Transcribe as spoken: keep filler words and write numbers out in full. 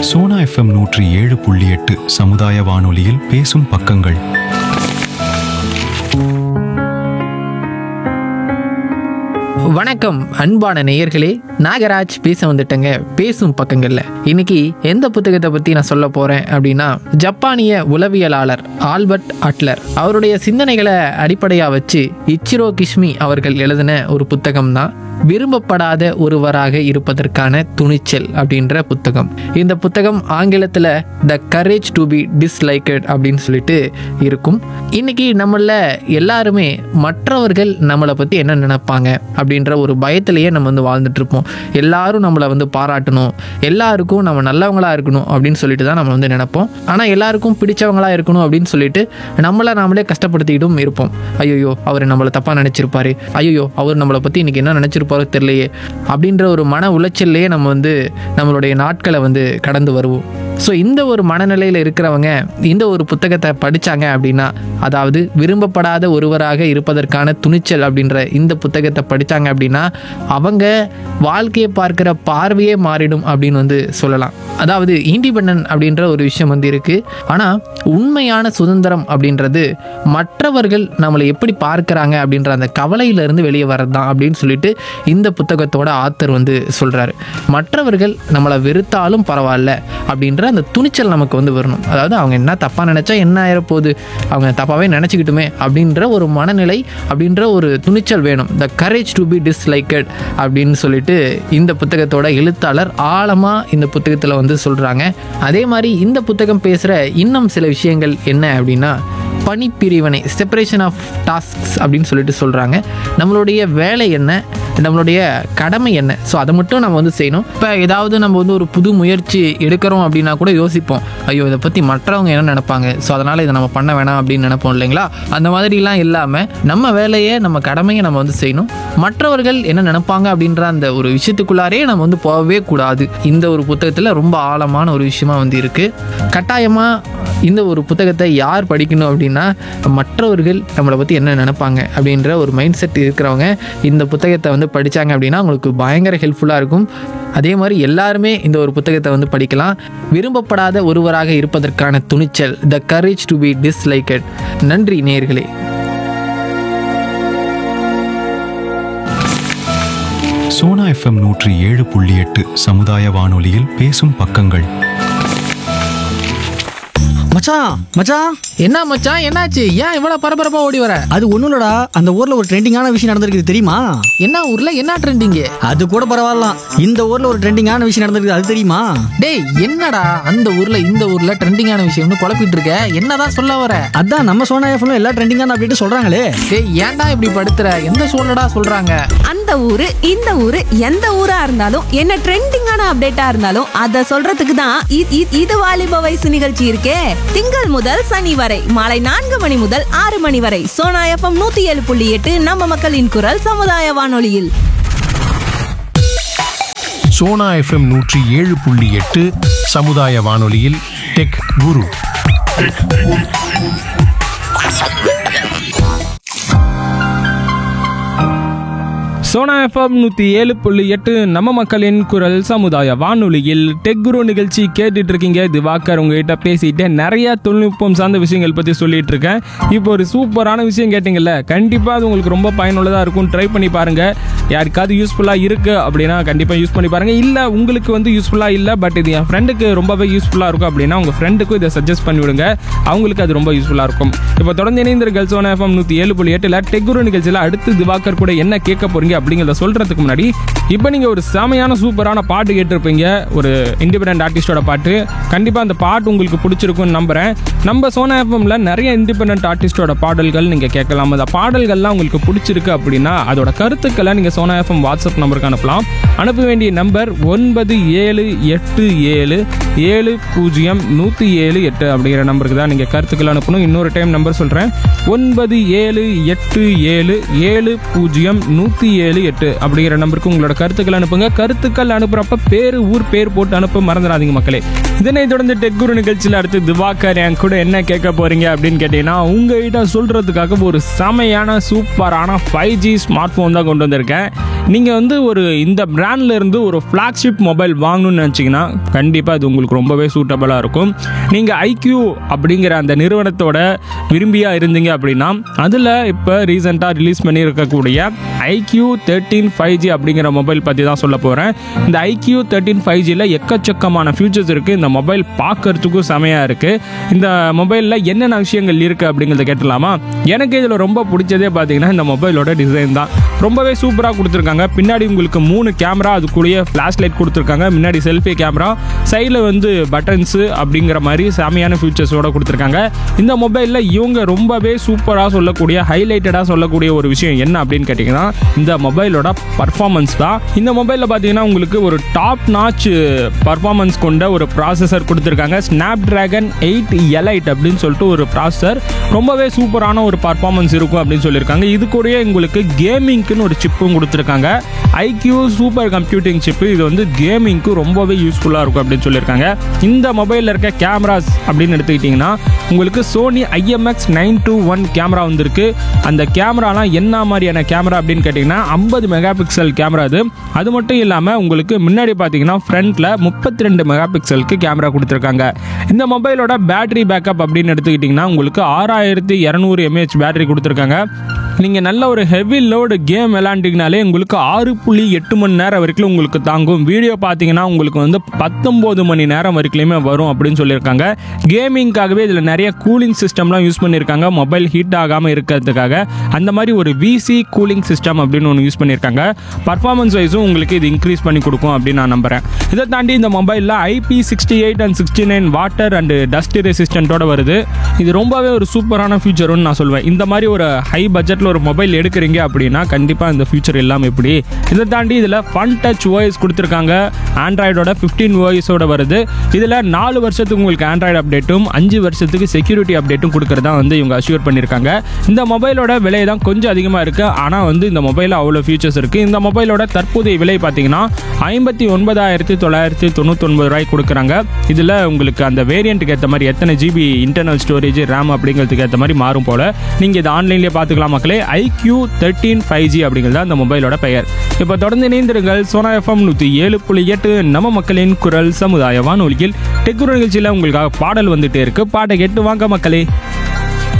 Sona FM நூற்றி ஏழு புள்ளி எட்டு சமுதாய வானொலியில் பேசும் பக்கங்கள். வணக்கம் அன்பான நேயர்களே, நாகராஜ் பேச வந்துட்டேங்க பேசும் பக்கங்கள்ல. இன்னைக்கு எந்த புத்தகத்தை பத்தி நான் சொல்ல போறேன் அப்படின்னா, ஜப்பானிய உளவியலாளர் ஆல்பர்ட் அட்லர் அவருடைய சிந்தனைகளை அடிப்படையா வச்சு இச்சிரோ கிஷ்மி அவர்கள் எழுதின ஒரு புத்தகம் தான் விரும்பப்படாத ஒருவராக இருப்பதற்கான துணிச்சல் அப்படின்ற புத்தகம். இந்த புத்தகம் ஆங்கிலத்தில் the courage to be disliked அப்படின்னு சொல்லிட்டு இருக்கும். இன்னைக்கு நம்மள எல்லாருமே மற்றவர்கள் நம்மளை பற்றி என்ன நினைப்பாங்க அப்படின்ற ஒரு பயத்திலேயே நம்ம வந்து வாழ்ந்துட்டு இருப்போம். எல்லாரும் நம்மளை வந்து பாராட்டணும், எல்லாருக்கும் நம்ம நல்லவங்களா இருக்கணும் அப்படின்னு சொல்லிட்டு தான் நம்ம வந்து நினைப்போம். ஆனால் எல்லாருக்கும் பிடிச்சவங்களா இருக்கணும் அப்படின்னு சொல்லிட்டு நம்மளை நாமளே கஷ்டப்படுத்திக்கிட்டும் இருப்போம். ஐயோ அவர் நம்மளை தப்பாக நினச்சிருப்பாரு, ஐயோ அவர் நம்மளை பற்றி இன்னைக்கு என்ன நினச்சிருப்பாரு தெரியலையே அப்படின்ற ஒரு மன உளைச்சல்லையே நம்ம வந்து நம்மளுடைய நாட்களை வந்து கடந்து வருவோம். ஸோ இந்த ஒரு மனநிலையில் இருக்கிறவங்க இந்த ஒரு புத்தகத்தை படித்தாங்க அப்படின்னா, அதாவது விரும்பப்படாத ஒருவராக இருப்பதற்கான துணிச்சல் அப்படின்ற இந்த புத்தகத்தை படித்தாங்க அப்படின்னா அவங்க வாழ்க்கையை பார்க்குற பார்வையே மாறிடும் அப்படின்னு வந்து சொல்லலாம். அதாவது இண்டிபெண்டன்ட் அப்படின்ற ஒரு விஷயம் வந்து இருக்குது. ஆனால் உண்மையான சுதந்திரம் அப்படின்றது மற்றவர்கள் நம்மளை எப்படி பார்க்குறாங்க அப்படின்ற அந்த கவலையிலிருந்து வெளியே வர்றது தான் அப்படின்னு சொல்லிட்டு இந்த புத்தகத்தோட ஆத்தர் வந்து சொல்கிறாரு. மற்றவர்கள் நம்மளை வெறுத்தாலும் பரவாயில்ல அப்படின்ற அந்த துணிச்சல் நமக்கு வந்து வரணும். அதாவது அவங்க என்ன தப்பாக நினச்சா என்ன ஆயிரப்போகுது, அவங்க தப்பாகவே நினச்சிக்கிட்டுமே அப்படின்ற ஒரு மனநிலை, அப்படின்ற ஒரு துணிச்சல் வேணும். The courage to be disliked அப்படின்னு சொல்லிட்டு இந்த புத்தகத்தோட எழுத்தாளர் ஆழமாக இந்த புத்தகத்தில் வந்து சொல்கிறாங்க. அதே மாதிரி இந்த புத்தகம் பேசுகிற இன்னும் சில விஷயங்கள் என்ன அப்படின்னா, பணிப்பிரிவினை, செப்பரேஷன் ஆஃப் டாஸ்க்ஸ் அப்படின்னு சொல்லிட்டு சொல்கிறாங்க. நம்மளுடைய வேலை என்ன, நம்மளுடைய கடமை என்ன, ஸோ அதை மட்டும் நம்ம வந்து செய்யணும். இப்போ ஏதாவது நம்ம வந்து ஒரு புது முயற்சி எடுக்கிறோம் அப்படின்னா கூட யோசிப்போம், ஐயோ இதை பற்றி மற்றவங்க என்ன நினைப்பாங்க, ஸோ அதனால் இதை நம்ம பண்ண வேணாம் அப்படின்னு நினைப்போம் இல்லைங்களா. அந்த மாதிரிலாம் இல்லாமல் நம்ம வேலையை, நம்ம கடமையை நம்ம வந்து செய்யணும். மற்றவர்கள் என்ன நினைப்பாங்க அப்படின்ற அந்த ஒரு விஷயத்துக்குள்ளாரே நம்ம வந்து போகவே கூடாது. இந்த ஒரு புத்தகத்தில் ரொம்ப ஆழமான ஒரு விஷயமா வந்து இருக்குது. கட்டாயமாக இந்த ஒரு புத்தகத்தை யார் படிக்கணும் அப்படின்னா, மற்றவர்கள் நம்மளை பற்றி என்ன நினைப்பாங்க அப்படின்ற ஒரு மைண்ட் செட் இருக்கிறவங்க இந்த புத்தகத்தை வந்து படித்தாங்க அப்படின்னா உங்களுக்கு பயங்கர ஹெல்ப்ஃபுல்லாக இருக்கும். அதே மாதிரி எல்லாருமே இந்த ஒரு புத்தகத்தை வந்து படிக்கலாம். விரும்பப்படாத ஒருவராக இருப்பதற்கான துணிச்சல், the courage to be disliked. நன்றி நேயர்களே. சோனா எஃப்எம் நூற்றி ஏழு புள்ளி எட்டு சமுதாய வானொலியில் பேசும் பக்கங்கள். மச்சான் மச்சான் என்ன மச்சான், என்னாச்சு? ஏன் இவ்வளவு பரபரப்பா ஓடி வர? அது ஒண்ணும் இல்லடா, அந்த ஊர்ல ஒரு ட்ரெண்டிங்கான விஷயம் நடந்திருக்கு தெரியுமா? என்ன ஊர்ல என்ன ட்ரெண்டிங்? அது கூட பரவாயில்ல, இந்த ஊர்ல ஒரு ட்ரெண்டிங்கான விஷயம் நடந்திருக்கு, அது தெரியுமா? டேய் என்னடா அந்த ஊர்ல இந்த ஊர்ல ட்ரெண்டிங்கான விஷயம்னு குழப்பிட்டு இருக்க, என்னதான் சொல்ல வர? அதான் நம்ம சோனா எஃப்எம்ல எல்லா ட்ரெண்டிங்கான அப்டேட் சொல்றாங்களே. டேய் ஏன்டா இப்படி படுத்துற? எந்த சூழலடா சொல்றாங்க? அந்த ஊரு இந்த ஊரு எந்த ஊரா இருந்தாலும், என்ன ட்ரெண்டிங்கான அப்டேட்டா இருந்தாலும் அத சொல்றதுக்கு தான் இது வாலிப வயசு நிகழ்ச்சி இருக்கே. திங்கள் முதல் சனி வரை மாலை நான்கு மணி முதல் ஆறு மணி வரை சோனா எஃப்எம் நூத்தி ஏழு புள்ளி எட்டு நம்ம மக்களின் குரல் சமுதாய வானொலியில். சோனா எஃப்எம் நூற்றி ஏழு புள்ளி எட்டு சமுதாய வானொலியில் டெக் குரு. சோனா எஃப்எம் நூற்றி ஏழு புள்ளி எட்டு நம்ம மக்களின் குரல் சமுதாய வானொலியில் டெக் குரு நிகழ்ச்சி கேட்டுட்டு இருக்கீங்க. திவாகர் உங்ககிட்ட பேசிட்டு நிறைய தொழில்நுட்பம் சார்ந்த விஷயங்கள் பற்றி சொல்லிட்டு இருக்கேன். இப்போ ஒரு சூப்பரான விஷயம் கேட்டிங்கல்ல, கண்டிப்பாக அது உங்களுக்கு ரொம்ப பயனுள்ளதாக இருக்கும். ட்ரை பண்ணி பாருங்கள். யாருக்காவது யூஸ்ஃபுல்லாக இருக்குது அப்படின்னா கண்டிப்பாக யூஸ் பண்ணி பாருங்கள். இல்லை உங்களுக்கு வந்து யூஸ்ஃபுல்லாக இல்லை, பட் இது என் ஃப்ரெண்டுக்கு ரொம்பவே யூஸ்ஃபுல்லாக இருக்கும் அப்படின்னா உங்கள் ஃப்ரெண்டுக்கும் இதை சஜஸ்ட் பண்ணி விடுங்க, அவங்களுக்கு அது ரொம்ப யூஸ்ஃபுல்லாக இருக்கும். இப்போ தொடர்ந்து இணைந்திருங்கள் சோனா எஃப்எம் நூற்றி ஏழு புள்ளி எட்டில் டெக் குரு நிகழ்ச்சியில் அடுத்து திவாகர் கூட என்ன கேட்க போறீங்க அப்படிங்கிறத சொல்றதுக்கு முன்னாடி, இப்போ நீங்க ஒரு செமையான சூப்பரான பாட்டு கேட்டிருப்பீங்க, ஒரு இண்டிபெண்டன்ட் ஆர்டிஸ்டோட பாட்டு. கண்டிப்பா அந்த பாட்டு உங்களுக்கு பிடிச்சிருக்கும்னு நம்புறேன். நம்ம சோனா எஃப்எம்ல நிறைய இண்டிபெண்டன்ட் ஆர்டிஸ்டோட பாடல்கள் நீங்க கேட்கலாம். அந்த பாடல்கள்லாம் உங்களுக்கு பிடிச்சிருக்கு அப்படின்னா அதோட கருத்துக்களை நீங்க சோனா எஃப்எம் வாட்ஸ்அப் நம்பருக்கு அனுப்பலாம். அனுப்ப வேண்டிய நம்பர் ஒன்பது ஏழு எட்டு ஏழு ஏழு பூஜ்ஜியம் நூற்றி ஏழு எட்டு அப்படிங்கிற நம்பருக்கு தான் நீங்கள் கருத்துக்கள் அனுப்பணும். இன்னொரு டைம் நம்பர் சொல்கிறேன், ஒன்பது ஏழு எட்டு ஏழு ஏழு பூஜ்ஜியம் நூற்றி ஏழு ஏழு எட்டு அப்படிங்கிற நம்பருக்கு உங்களோட கருத்துக்கள் அனுப்புங்க. கருத்துக்கள் அனுப்புறப்ப பேர் ஊர் பேர் போட்டு அனுப்ப மறந்துடாதீங்க மக்களே. இதனை தொடர்ந்து டெக் குரு நிகழ்ச்சியில் அடுத்து திவாகர் என் கூட என்ன கேட்க போறீங்க அப்படின்னு கேட்டீங்கன்னா, உங்ககிட்ட சொல்றதுக்காக ஒரு செமையான சூப்பரான ஃபைவ் ஜி ஸ்மார்ட் ஃபோன் தான் கொண்டு வந்திருக்கேன். நீங்கள் வந்து ஒரு இந்த பிராண்ட்ல இருந்து ஒரு ஃப்ளாக்ஷிப் மொபைல் வாங்கணும்னு நினச்சிங்கன்னா கண்டிப்பாக இது உங்களுக்கு ரொம்பவே சூட்டபுளாக இருக்கும். நீங்கள் ஐக்யூ அப்படிங்கிற அந்த நிறுவனத்தோட விரும்பியாக இருந்தீங்க அப்படின்னா அதில் இப்போ ரீசெண்டாக ரிலீஸ் பண்ணியிருக்கக்கூடிய ஐக்யூ தேர்ட்டீன் ஃபைவ் ஜி அப்படிங்கிற மொபைல் பற்றி தான் சொல்ல போகிறேன். இந்த ஐக்யூ தேர்ட்டீன் ஃபைவ் ஜியில் எக்கச்சக்கமான ஃபியூச்சர்ஸ் இருக்குது. இந்த மொபைல் பார்க்கறதுக்கும் செமையாக இருக்குது. இந்த மொபைலில் என்னென்ன விஷயங்கள் இருக்குது அப்படிங்கிறத கேட்டலாமா? எனக்கு இதில் ரொம்ப பிடிச்சதே பார்த்தீங்கன்னா இந்த மொபைலோட டிசைன் தான். ரொம்பவே சூப்பராக கொடுத்துருக்காங்க. பின்னாடி உங்களுக்கு மூணு கேமரா, அது கூடயே ஃப்ளாஷ் லைட் கொடுத்துருக்காங்க. முன்னாடி செல்ஃபி கேமரா, சைடில் வந்து பட்டன்ஸு அப்படிங்கிற மாதிரி செமையான ஃபியூச்சர்ஸோட கொடுத்துருக்காங்க. இந்த மொபைலில் இவங்க ரொம்பவே சூப்பராக சொல்லக்கூடிய ஹைலைட்டடாக சொல்லக்கூடிய ஒரு விஷயம் என்ன அப்படின்னு கேட்டிங்கன்னா இந்த மொபைலோட பர்ஃபார்மன்ஸ் தான். இந்த மொபைலில் பார்த்தீங்கன்னா உங்களுக்கு ஒரு டாப் நாச் பர்ஃபார்மன்ஸ் கொண்ட ஒரு ப்ராசஸர் கொடுத்துருக்காங்க. ஸ்னாப் டிராகன் எயிட் எலைட் அப்படின்னு சொல்லிட்டு ஒரு ப்ராசஸர். ரொம்பவே சூப்பரான ஒரு பர்ஃபார்மன்ஸ் இருக்கும் அப்படின்னு சொல்லியிருக்காங்க. இது கூடயே உங்களுக்கு கேமிங்க்குன்னு ஒரு சிப்பும் கொடுத்துருக்காங்க. IQ super computing chip. இது வந்து கேமிங்க்கு ரொம்பவே யூஸ்ஃபுல்லாக இருக்கும் அப்படின்னு சொல்லியிருக்காங்க. இந்த மொபைலில் இருக்க கேமராஸ் அப்படின்னு எடுத்துக்கிட்டிங்கன்னா உங்களுக்கு Sony IMX nine two one camera வந்துருக்கு. அந்த கேமராலாம் என்ன மாதிரியான கேமரா அப்படின்னு கேட்டிங்கன்னா ஐம்பது மெகா பிக்சல் கேமரா அது. அது மட்டும் இல்லாமல் உங்களுக்கு முன்னாடி பார்த்தீங்கன்னா ஃப்ரண்ட்டில் முப்பத்தி ரெண்டு மெகா பிக்சலுக்கு கேமரா கொடுத்துருக்காங்க. இந்த மொபைலோட பேட்டரி பேக்கப் அப்படின்னு எடுத்துக்கிட்டிங்கன்னா உங்களுக்கு ஆறாயிரத்தி இரநூறு எம்ஏஹெச் பேட்டரி கொடுத்துருக்காங்க. நீங்கள் நல்ல ஒரு ஹெவி லோடு கேம் விளாண்டிங்கனாலே உங்களுக்கு ஆறு புள்ளி எட்டு மணி நேரம் வரைக்கும் உங்களுக்கு தாங்கும். வீடியோ பார்த்தீங்கன்னா உங்களுக்கு வந்து பத்தொம்போது மணி நேரம் வரைக்குமே வரும் அப்படின்னு சொல்லியிருக்காங்க. கேமிங்காகவே இதில் நிறைய கூலிங் சிஸ்டம்லாம் யூஸ் பண்ணியிருக்காங்க. மொபைல் ஹீட் ஆகாமல் இருக்கிறதுக்காக அந்த மாதிரி ஒரு விசி கூலிங் சிஸ்டம் அப்படின்னு ஒன்று யூஸ் பண்ணியிருக்காங்க. பர்ஃபார்மன்ஸ் வைஸும் உங்களுக்கு இது இன்க்ரீஸ் பண்ணி கொடுக்கும் அப்படின்னு நான் நம்புகிறேன். இதை தாண்டி இந்த மொபைலில் IP sixty eight and sixty nine water and dust ரெசிஸ்டன்ட்டோட வருது. இது ரொம்பவே ஒரு சூப்பரான ஃபியூச்சர்னு நான் சொல்வேன். இந்த மாதிரி ஒரு ஹை பட்ஜெட்டில் ஒரு மொபைல் எடுக்கிறீங்க அப்படின்னா கண்டிப்பாக இந்த ஃபியூச்சர் எல்லாம் எப்படி. இதை தாண்டி இதில் ஃபன் டச் ஓஎஸ் கொடுத்துருக்காங்க. ஆண்ட்ராய்டோட ஃபிஃப்டீன் ஓஎஸோட வருது. இதில் நாலு வருஷத்துக்கு உங்களுக்கு ஆண்ட்ராய்டு அப்டேட்டும் அஞ்சு வருஷத்துக்கு செக்யூரிட்டி அப்டேட்டும் கொடுக்குறதா வந்து இவங்க அஷ்யூர் பண்ணியிருக்காங்க. இந்த மொபைலோட விலை தான் கொஞ்சம் அதிகமாக இருக்குது. ஆனால் வந்து இந்த மொபைலில் அவ்வளோ ஃபியூச்சர்ஸ் இருக்குது. இந்த மொபைலோட தற்போதைய விலை பார்த்தீங்கன்னா ஐம்பத்தி ஒன்பதாயிரத்தி தொள்ளாயிரத்தி தொண்ணூற்றி ஒன்பது ரூபாய் கொடுக்குறாங்க. இதில் உங்களுக்கு அந்த வேரியண்ட்டுக்கு ஏற்ற மாதிரி எத்தனை ஜிபி இன்டர்னல் ஸ்டோரேஜ் ரேம் அப்படிங்கிறதுக்கு ஏற்ற மாதிரி மாறும் போல். நீங்கள் இதை ஆன்லைன்லேயே பார்த்துக்கலாம் மக்களே. ஐக்யூ தேர்ட்டீன் ஃபைவ் ஜி அப்படிங்கிறது அந்த மொபைலோட பெயர். இப்போ தொடர்ந்து இணைந்திருங்கள் சோனா எஃப்எம் நூற்றி ஏழு புள்ளி எட்டு நம்ம மக்களின் குரல் சமுதாய வானொலியில் டெக் குரு நிகழ்ச்சியில் உங்களுக்காக பாடல் வந்துட்டே இருக்கு. பாட்டை கேட்டு வாங்க மக்களே.